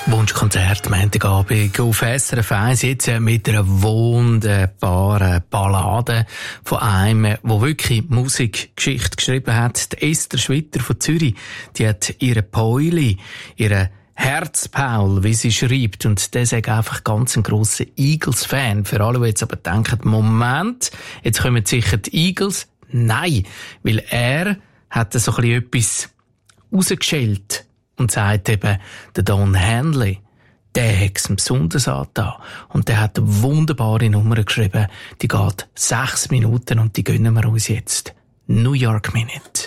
Wunschkonzert, Montagabend auf SRF 1, jetzt mit einer wunderbaren Ballade von einem, der wirklich Musikgeschichte geschrieben hat. Die Esther Schwitter von Zürich, die hat ihre Pauli, ihre Herzpaul, wie sie schreibt, und der ist einfach ganz ein grosser Eagles-Fan. Für alle, die jetzt aber denken, Moment, jetzt kommen sicher die Eagles. Nein, weil er hat so ein bisschen etwas rausgeschält. Und sagt eben, der Don Henley, der hat es besonders angetan. Und der hat eine wunderbare Nummer geschrieben, die geht 6 Minuten und die gönnen wir uns jetzt. New York Minute.